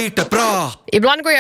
lite bra. Ibland går jag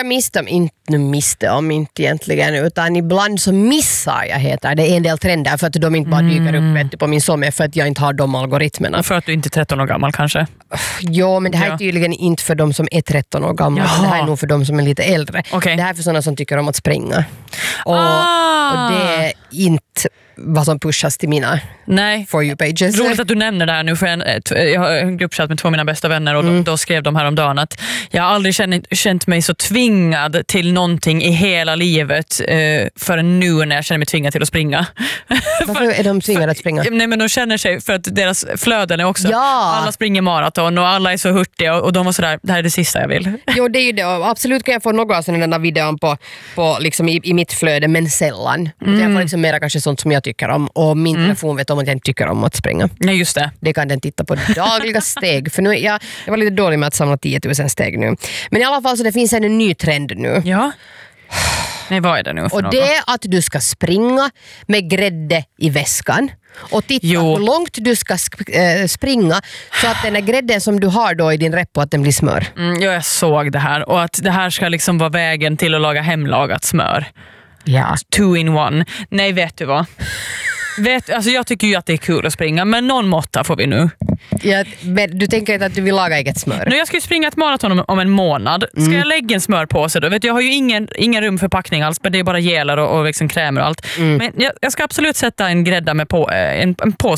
miste om inte egentligen, utan ibland så missar jag heter det en del trender för att de inte bara dyker upp på min sommar för att jag inte har de algoritmerna. Och för att du inte är 13 år gammal kanske? Ja, men det här är tydligen inte för de som är 13 år gamla. Det här är nog för de som är lite äldre. Okay. Det här är för sådana som tycker om att springa. Och det är inte vad som pushas till mina For You-pages. Roligt att du nämner det här nu, för jag har en gruppchatt med 2 av mina bästa vänner och då skrev de här om dagen att jag har aldrig känt mig så tvingad till någonting i hela livet förrän nu när jag känner mig tvingad till att springa. Varför är de tvingade att springa? Nej, men de känner sig för att deras flöden är också alla springer maraton och alla är så hurtiga och de var sådär, det här är det sista jag vill. Jo, det är ju det. Absolut kan jag få några sådana videon på liksom i mitt flöde, men sällan. Jag får liksom mera kanske sånt som jag tycker om, och min telefon vet om att jag inte tycker om att springa. Nej, just det. Det kan den titta på dagliga steg. För nu jag var lite dålig med att samla 10 000 steg nu. Men i alla fall så det finns en ny trend nu. Ja. Nej, vad är det nu för och något? det är att du ska springa med grädde i väskan. Och titta hur långt du ska springa så att den här grädden som du har då i din repo, att den blir smör. Jag såg det här, och att det här ska liksom vara vägen till att laga hemlagat smör. Ja. 2 in 1. Nej, vet du vad? Alltså jag tycker ju att det är kul att springa, men någon måtta får vi nu. Ja, men du tänker inte att du vill laga eget smör? Nu, jag ska ju springa ett maraton om en månad. Ska jag lägga en smörpåse då? Jag har ju ingen rum för packning alls, men det är bara gelar och liksom krämer och allt. Men jag ska absolut sätta en grädda med en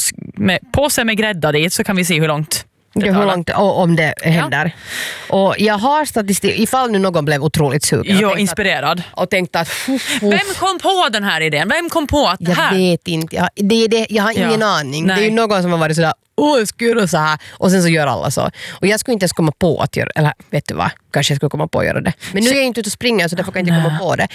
påse med grädda dit, så kan vi se hur långt hur långt om det händer. Och jag har statistik ifall nu någon blev otroligt sugen. Jag inspirerad. Och tänkte att vem kom på den här idén? Vem kom på att det här? Jag vet inte. Jag har ingen aning. Nej. Det är ju någon som har varit sådär, jag ska göra så här. Och sen så gör alla så. Och jag skulle inte ens komma på att göra, eller vet du vad? Kanske jag skulle komma på att göra det. Men nu är jag inte ute och springa, så därför kan jag inte komma på det.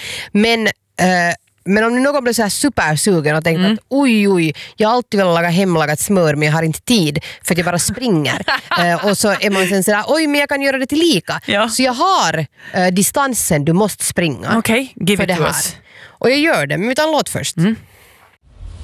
Men om någon blir så här supersugen och tänker att oj, jag har alltid velat laga hemlagat smör, men jag har inte tid för att jag bara springer. Och så är man sen sådär, oj, men jag kan göra det till lika. Ja. Så jag har distansen du måste springa. Okej, give för it det to här. us. Och jag gör det, men vi tar en låt först.